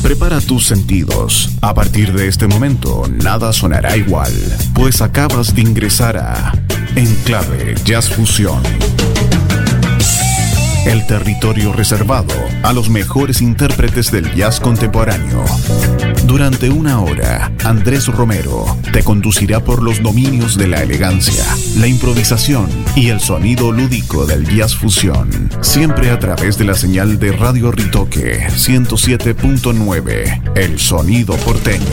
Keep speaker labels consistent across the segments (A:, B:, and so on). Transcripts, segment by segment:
A: Prepara tus sentidos. A partir de este momento, nada sonará igual, pues acabas de ingresar a Enclave Jazz Fusión. El territorio reservado a los mejores intérpretes del jazz contemporáneo. Durante una hora, Andrés Romero te conducirá por los dominios de la elegancia, la improvisación y el sonido lúdico del jazz fusión. Siempre a través de la señal de Radio Ritoque 107.9, el sonido porteño.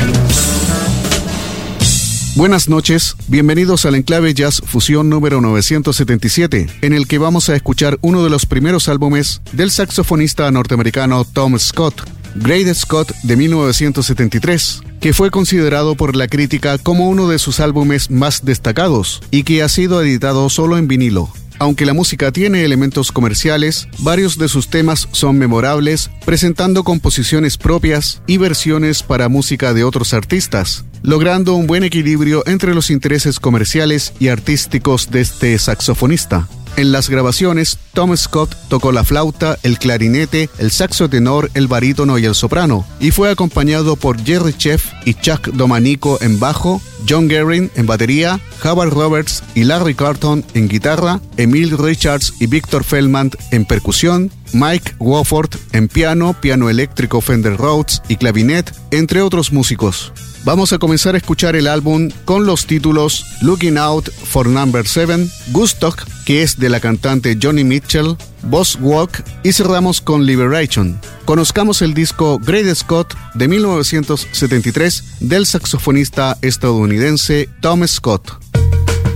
B: Buenas noches, bienvenidos al Enclave Jazz Fusión número 977, en el que vamos a escuchar uno de los primeros álbumes del saxofonista norteamericano Tom Scott, Great Scott de 1973, que fue considerado por la crítica como uno de sus álbumes más destacados y que ha sido editado solo en vinilo. Aunque la música tiene elementos comerciales, varios de sus temas son memorables, presentando composiciones propias y versiones para música de otros artistas, logrando un buen equilibrio entre los intereses comerciales y artísticos de este saxofonista. En las grabaciones, Tom Scott tocó la flauta, el clarinete, el saxo tenor, el barítono y el soprano, y fue acompañado por Jerry Scheff y Chuck Domanico en bajo, John Guerin en batería, Howard Roberts y Larry Carlton en guitarra, Emil Richards y Victor Feldman en percusión, Mike Wofford en piano, piano eléctrico Fender Rhodes y clavinet, entre otros músicos. Vamos a comenzar a escuchar el álbum con los títulos Looking Out for Number 7, Gustock, que es de la cantante Joni Mitchell, Boss Walk, y cerramos con Liberation. Conozcamos el disco Great Scott de 1973 del saxofonista estadounidense Tom Scott.